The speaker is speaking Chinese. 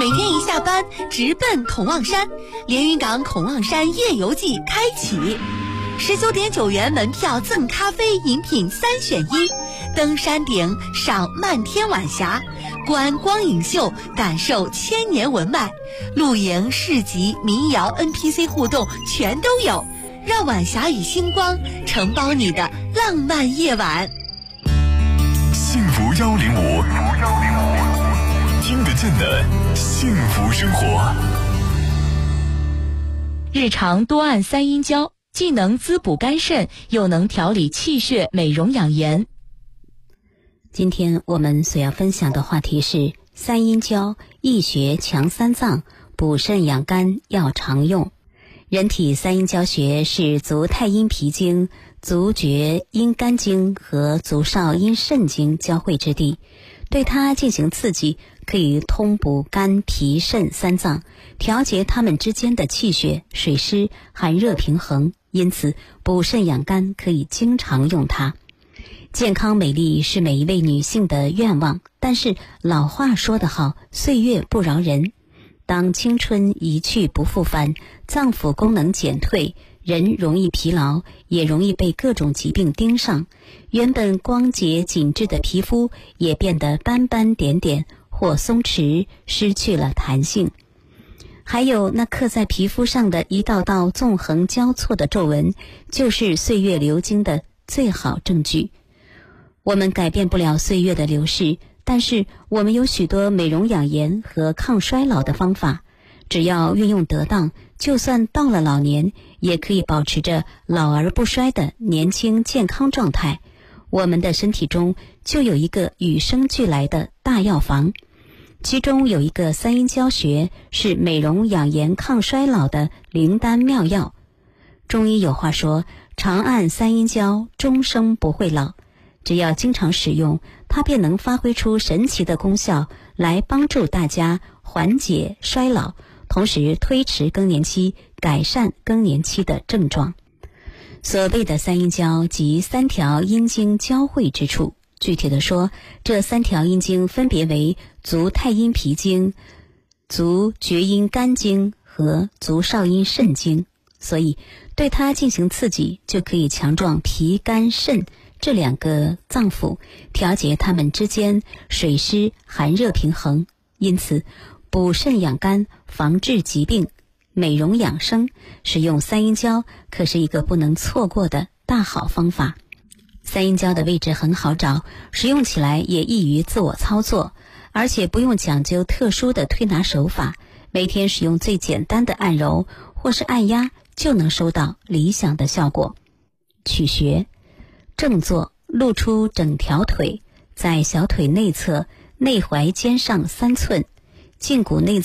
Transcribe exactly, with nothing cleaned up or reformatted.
每天一下班直奔孔望山，连云港孔望山夜游季开启，十九点九元门票赠咖啡饮品三选一，登山顶赏漫天晚霞，观光影秀感受千年文脉，露营市集民谣 N P C 互动全都有，让晚霞与星光承包你的浪漫夜晚。 幸福幺零五，听得见的幸福生活。 日常多按三阴交，既能滋补肝肾，又能调理气血，美容养颜。 今天我们所要分享的话题是三阴交，益血强三脏，补肾养肝要常用。人体三阴交穴是足太阴脾经、足厥阴肝经和足少阴肾经交汇之地，对它进行刺激，可以通补肝脾肾三脏，调节它们之间的气血、水湿、寒热平衡，因此补肾养肝可以经常用它。健康美丽是每一位女性的愿望，但是老话说得好，岁月不饶人。当青春一去不复返，脏腑功能减退，人容易疲劳，也容易被各种疾病盯上，原本光洁紧致的皮肤也变得斑斑点点或松弛，失去了弹性。还有那刻在皮肤上的一道道纵横交错的皱纹，就是岁月流经的最好证据。我们改变不了岁月的流逝，但是我们有许多美容养颜和抗衰老的方法，只要运用得当，就算到了老年，也可以保持着老而不衰的年轻健康状态。我们的身体中就有一个与生俱来的大药房，其中有一个三阴交穴是美容养颜抗衰老的灵丹妙药。中医有话说，长按三阴交，终生不会老。只要经常使用，它便能发挥出神奇的功效，来帮助大家缓解衰老，同时推迟更年期，改善更年期的症状。所谓的三阴交即三条阴经交汇之处，具体的说，这三条阴经分别为足太阴脾经、足厥阴肝经和足少阴肾经，所以对它进行刺激，就可以强壮脾肝肾这两个脏腑，调节它们之间水湿寒热平衡，因此补肾养肝、防治疾病、美容养生，使用三阴交可是一个不能错过的大好方法。三阴交的位置很好找，使用起来也易于自我操作，而且不用讲究特殊的推拿手法，每天使用最简单的按揉或是按压，就能收到理想的效果。取穴：正坐，露出整条腿，在小腿内侧内踝尖上三寸，胫骨内侧